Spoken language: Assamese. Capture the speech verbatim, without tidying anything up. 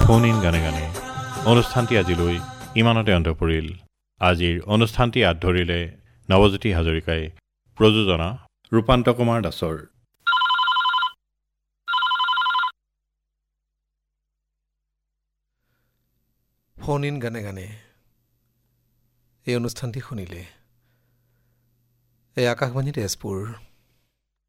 ফোন ইন গানে গানে অনুষ্ঠানটি আজিলৈ ইমানতে অন্ত পৰিল। আজিৰ অনুষ্ঠানটি আঁত ধৰিলে নৱজ্যোতি হাজৰিকাই, প্ৰযোজনা ৰূপান্ত কুমাৰ দাসৰ। ফোন ইন গানে গানে এই অনুষ্ঠানটি শুনিলে এই আকাশবাণী তেজপুৰ